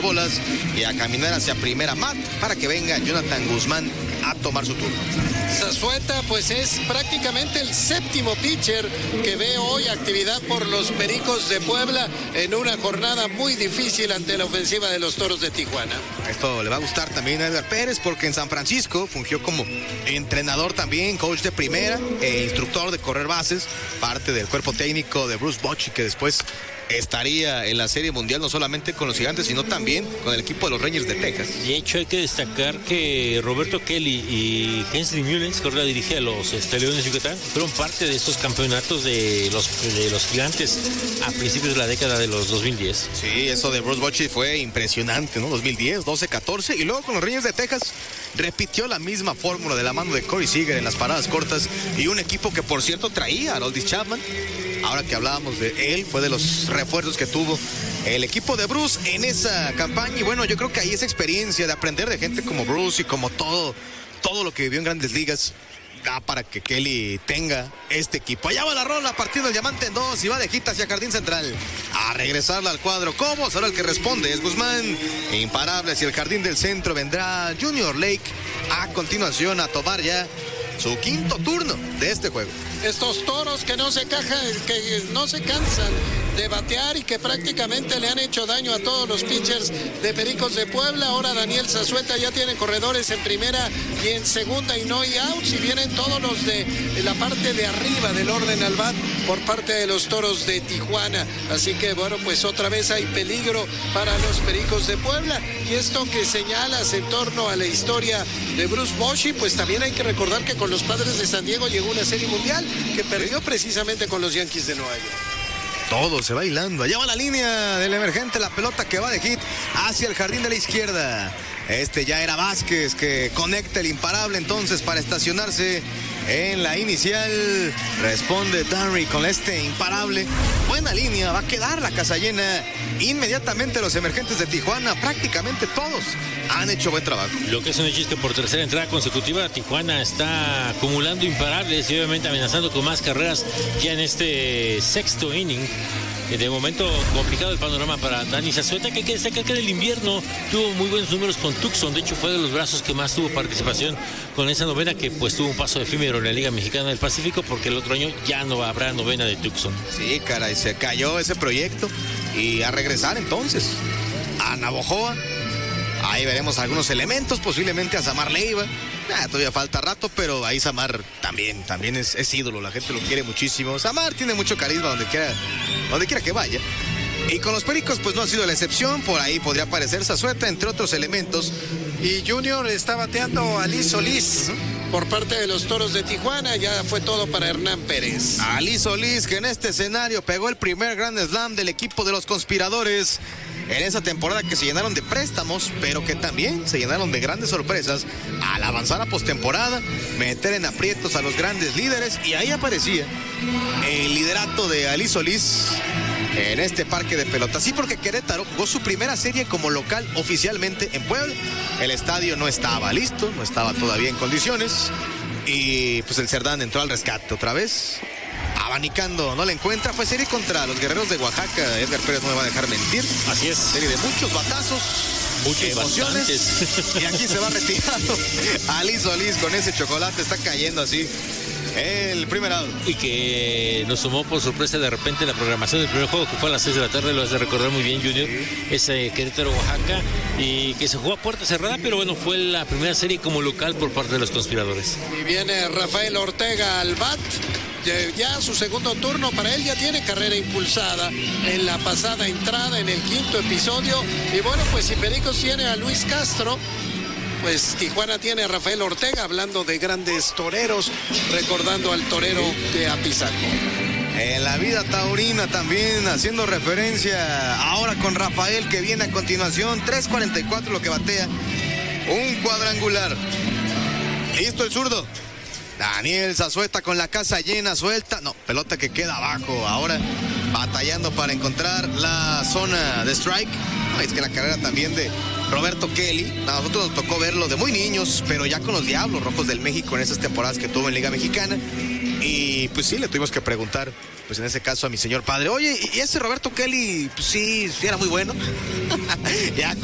bolas y a caminar hacia primera mat para que venga Jonathan Guzmán a tomar su turno. Zazueta pues es prácticamente el séptimo pitcher que ve hoy actividad por los Pericos de Puebla en una jornada muy difícil ante la ofensiva de los Toros de Tijuana. Esto le va a gustar también a Edgar Pérez porque en San Francisco fungió como entrenador también, coach de primera e instructor de correr bases, parte del cuerpo técnico de Bruce Bochy, que después estaría en la Serie Mundial no solamente con los Gigantes, sino también con el equipo de los Rangers de Texas. De hecho, hay que destacar que Roberto Kelly y Hensley Mullins, que ahora dirige a los Leones de Yucatán, fueron parte de estos campeonatos de los Gigantes a principios de la década de los 2010. Sí, eso de Bruce Bochy fue impresionante, ¿no? 2010, 12, 14, y luego con los Rangers de Texas repitió la misma fórmula de la mano de Corey Seager en las paradas cortas y un equipo que, por cierto, traía a Aroldis Chapman. Ahora que hablábamos de él, fue de los refuerzos que tuvo el equipo de Bruce en esa campaña. Y bueno, yo creo que ahí esa experiencia de aprender de gente como Bruce y como todo lo que vivió en Grandes Ligas da para que Kelly tenga este equipo. Allá va la rola, partiendo el diamante en dos y va de hit hacia Jardín Central. A regresarla al cuadro. ¿Cómo? Ahora el que responde es Guzmán. Imparable hacia el Jardín del Centro vendrá Junior Lake a continuación a tomar ya su quinto turno de este juego. Estos Toros que no se cansan de batear y que prácticamente le han hecho daño a todos los pitchers de Pericos de Puebla. Ahora Daniel Zazueta ya tiene corredores en primera y en segunda y no hay outs, y vienen todos los de la parte de arriba del orden al bat por parte de los Toros de Tijuana. Así que bueno, pues otra vez hay peligro para los Pericos de Puebla. Y esto que señalas en torno a la historia de Bruce Bochy, pues también hay que recordar que con los Padres de San Diego llegó una Serie Mundial que perdió precisamente con los Yankees de Nueva York. Todo se va hilando. Allá va la línea del emergente, la pelota que va de hit hacia el jardín de la izquierda. Este ya era Vázquez, que conecta el imparable entonces para estacionarse en la inicial. Responde Danry con este imparable. Buena línea, va a quedar la casa llena. Inmediatamente los emergentes de Tijuana, prácticamente todos, han hecho buen trabajo. Lo que es un hecho es que por tercera entrada consecutiva Tijuana está acumulando imparables y obviamente amenazando con más carreras ya en este sexto inning. De momento complicado el panorama para Dani Zazueta, que hay que destacar que en el invierno tuvo muy buenos números con Tucson. De hecho fue de los brazos que más tuvo participación con esa novena, que pues tuvo un paso efímero en la Liga Mexicana del Pacífico, porque el otro año ya no habrá novena de Tucson. Sí, caray, se cayó ese proyecto y a regresar entonces a Navojoa. Ahí veremos algunos elementos, posiblemente a Samar Leiva. Todavía falta rato, pero ahí Samar también es ídolo, la gente lo quiere muchísimo. Samar tiene mucho carisma donde quiera que vaya. Y con los Pericos pues no ha sido la excepción, por ahí podría aparecer Zazueta, entre otros elementos. Y Junior está bateando a Liz Solís por parte de los Toros de Tijuana. Ya fue todo para Hernán Pérez. Ali Solís, que en este escenario pegó el primer Grand Slam del equipo de los Conspiradores en esa temporada, que se llenaron de préstamos, pero que también se llenaron de grandes sorpresas al avanzar a postemporada, meter en aprietos a los grandes líderes, y ahí aparecía el liderato de Ali Solís en este parque de pelota. Sí, porque Querétaro jugó su primera serie como local oficialmente en Puebla. El estadio no estaba listo, no estaba todavía en condiciones, y pues el Cerdán entró al rescate otra vez. Abanicando, no le encuentra. Fue serie contra los Guerreros de Oaxaca. Edgar Pérez no me va a dejar mentir. Así es. Serie de muchos batazos, muchas emociones. Y aquí se va retirando Ali Solís con ese chocolate. Está cayendo así el primer out. Y que nos sumó por sorpresa de repente la programación del primer juego, que fue a las 6 de la tarde, lo has de recordar muy bien, Junior. Sí. Ese Querétaro, Oaxaca, y que se jugó a puerta cerrada, pero bueno, fue la primera serie como local por parte de los Conspiradores. Y viene Rafael Ortega al bat. Ya su segundo turno para él, ya tiene carrera impulsada en la pasada entrada, en el quinto episodio. Y bueno, pues si Pericos tiene a Luis Castro, pues Tijuana tiene a Rafael Ortega, hablando de grandes toreros, recordando al torero de Apizaco. En la vida taurina también, haciendo referencia ahora con Rafael, que viene a continuación. 3.44 lo que batea, un cuadrangular. Listo el zurdo. Daniel Zazueta con la casa llena, suelta. No, pelota que queda abajo. Ahora batallando para encontrar la zona de strike. No, es que la carrera también de Roberto Kelly, a nosotros nos tocó verlo de muy niños, pero ya con los Diablos Rojos del México en esas temporadas que tuvo en Liga Mexicana. Y pues sí, le tuvimos que preguntar, pues en ese caso a mi señor padre, oye, ¿y ese Roberto Kelly? Pues sí era muy bueno. Ya